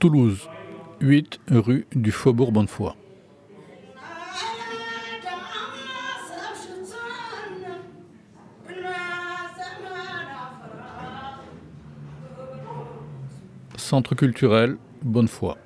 Toulouse, 8 rue du Faubourg Bonnefoy. Centre culturel Bonnefoy.